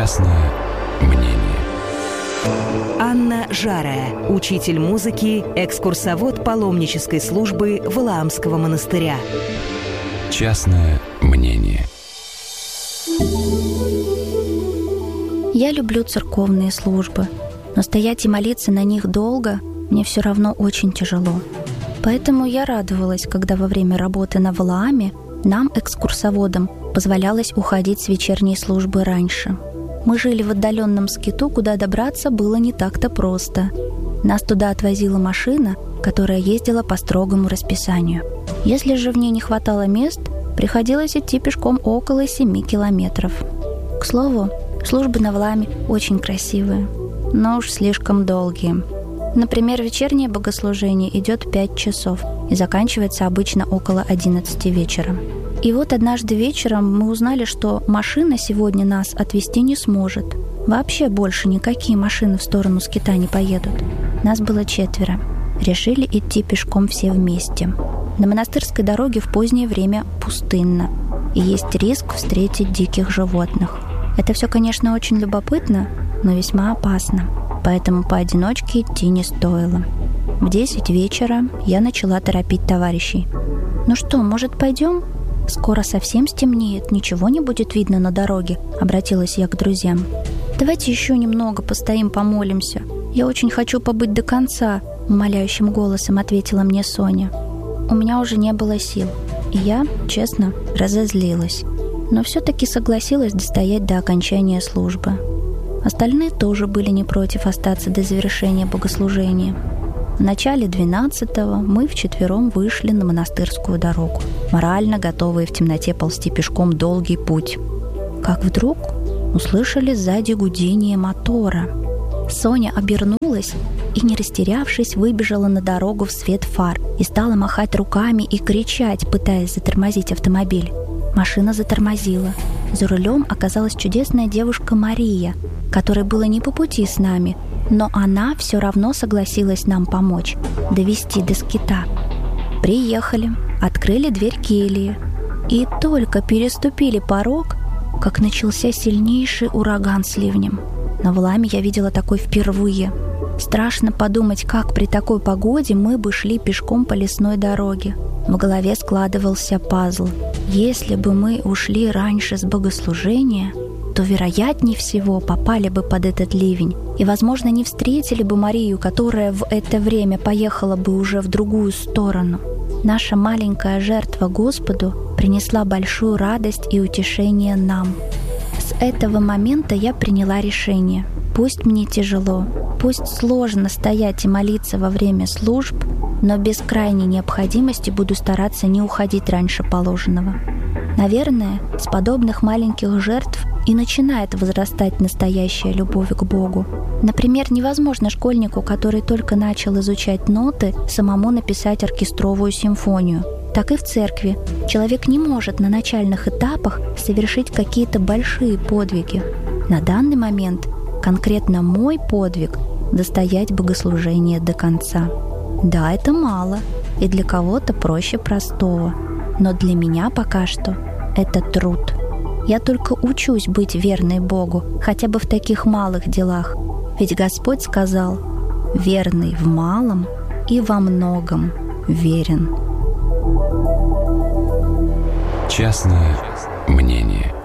Частное мнение. Анна Жарая, учитель музыки, экскурсовод паломнической службы Валаамского монастыря. Частное мнение. Я люблю церковные службы, но стоять и молиться на них долго мне все равно очень тяжело. Поэтому я радовалась, когда во время работы на Валааме нам, экскурсоводам, позволялось уходить с вечерней службы раньше. Мы жили в отдаленном скиту, куда добраться было не так-то просто. Нас туда отвозила машина, которая ездила по строгому расписанию. Если же в ней не хватало мест, приходилось идти пешком около 7 километров. К слову, службы на Валааме очень красивые, но уж слишком долгие. Например, вечернее богослужение идет 5 часов и заканчивается обычно около 11 вечера. И вот однажды вечером мы узнали, что машина сегодня нас отвезти не сможет. Вообще больше никакие машины в сторону скита не поедут. Нас было 4. Решили идти пешком все вместе. На монастырской дороге в позднее время пустынно, и есть риск встретить диких животных. Это все, конечно, очень любопытно, но весьма опасно, поэтому поодиночке идти не стоило. В 10 вечера я начала торопить товарищей. «Ну что, может, пойдем? Скоро совсем стемнеет, ничего не будет видно на дороге», — обратилась я к друзьям. «Давайте еще немного постоим, помолимся. Я очень хочу побыть до конца», — умоляющим голосом ответила мне Соня. У меня уже не было сил, и я, честно, разозлилась. Но все-таки согласилась достоять до окончания службы. Остальные тоже были не против остаться до завершения богослужения. В начале 12-го мы вчетвером вышли на монастырскую дорогу, морально готовые в темноте ползти пешком долгий путь. Как вдруг услышали сзади гудение мотора. Соня обернулась и, не растерявшись, выбежала на дорогу в свет фар и стала махать руками и кричать, пытаясь затормозить автомобиль. Машина затормозила. За рулем оказалась чудесная девушка Мария, которой было не по пути с нами, но она все равно согласилась нам помочь, довести до скита. Приехали, открыли дверь кельи и только переступили порог, как начался сильнейший ураган с ливнем. На Валааме я видела такой впервые. Страшно подумать, как при такой погоде мы бы шли пешком по лесной дороге. В голове складывался пазл. Если бы мы ушли раньше с богослужения, то, вероятнее всего, попали бы под этот ливень и, возможно, не встретили бы Марию, которая в это время поехала бы уже в другую сторону. Наша маленькая жертва Господу принесла большую радость и утешение нам. С этого момента я приняла решение. Пусть мне тяжело, пусть сложно стоять и молиться во время служб, но без крайней необходимости буду стараться не уходить раньше положенного. Наверное, с подобных маленьких жертв и начинает возрастать настоящая любовь к Богу. Например, невозможно школьнику, который только начал изучать ноты, самому написать оркестровую симфонию. Так и в церкви. Человек не может на начальных этапах совершить какие-то большие подвиги. На данный момент конкретно мой подвиг – достоять богослужения до конца. Да, это мало, и для кого-то проще простого. Но для меня пока что это труд. Я только учусь быть верной Богу, хотя бы в таких малых делах. Ведь Господь сказал: «Верный в малом и во многом верен». Частное мнение.